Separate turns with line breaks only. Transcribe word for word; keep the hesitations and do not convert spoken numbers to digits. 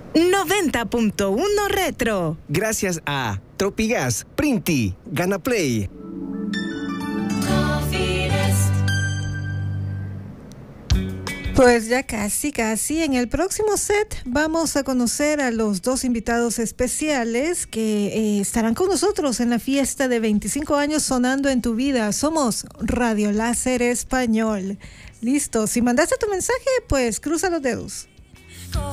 noventa punto uno Retro.
Gracias a Tropigas, Printi, Ganaplay.
Pues ya casi, casi. En el próximo set vamos a conocer a los dos invitados especiales que eh, estarán con nosotros en la fiesta de veinticinco años sonando en tu vida. Somos Radio Láser Español. Listo. Si mandaste tu mensaje, pues cruza los dedos.